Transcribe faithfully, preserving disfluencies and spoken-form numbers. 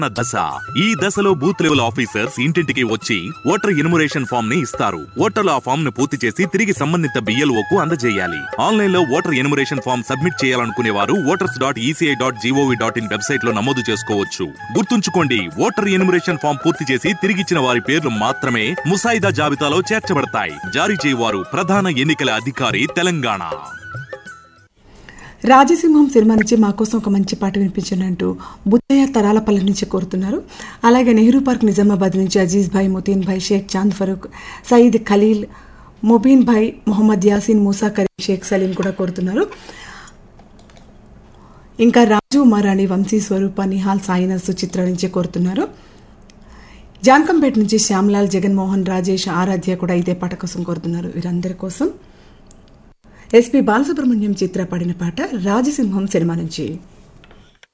దశ ఈ దశలో బూత్ లెవెల్ ఆఫీసర్స్ ఇంటింటికి వచ్చి ఓటర్ ఎన్యుమరేషన్ ఫామ్ ని ఇస్తారు. ఓటర్లు ఆ ఫామ్ ను పూర్తి చేసి తిరిగి సంబంధిత బిఎల్ఓకు అందజేయాలి. ఆన్లైన్ లో ఓటర్ ఎన్యుమరేషన్ ఫామ్ సబ్మిట్ చేయాలనుకునే వారు voters dot ECI dot GOV dot in website లో నమోదు చేసుకోవచ్చు. గుర్తుంచుకోండి, ఓటర్ ఎన్యుమరేషన్ ఫామ్ పూర్తి చేసి తిరిగిచ్చిన వారి పేర్లు మాత్రమే ముసాయిదా జాబితాలో చేర్చబడతాయి. జారీ చేయవారు ప్రధాన ఎన్నికల అధికారి, తెలంగాణ. రాజసింహం సినిమా నుంచి మా కోసం ఒక మంచి పాట వినిపించనంటూ బుద్ధయ్య తరాలపల్లి నుంచి కోరుతున్నారు. అలాగే నెహ్రూ పార్క్ నిజామాబాద్ నుంచి అజీజ్ భాయ్, ముతీన్ భాయ్, షేక్ చాంద్ ఫరూక్, సయీద్ ఖలీల్, ముబీన్ భాయ్, మొహమ్మద్ యాసిన్, మూసా కరీం, షేక్ సలీం కూడా కోరుతున్నారు. ఇంకా రాజు మరాణి, వంశీ స్వరూప, నిహాల్, సాయినాథ్, సుచిత్ర నుంచి కోరుతున్నారు. జాన్కంపేట నుంచి శ్యామ్లాల్, జగన్మోహన్, రాజేష్, ఆరాధ్య కూడా ఇదే పాట కోసం కోరుతున్నారు. వీరందరి కోసం ఎస్పీ బాలసుబ్రహ్మణ్యం చిత్ర పాడిన పాట రాజసింహం సినిమా నుంచి.